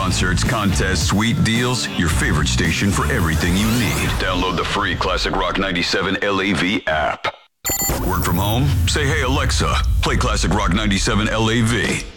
Concerts, contests, sweet deals, your favorite station for everything you need. Download the free Classic Rock 97 LAV app. Work from home? Say, hey, Alexa, play Classic Rock 97 LAV.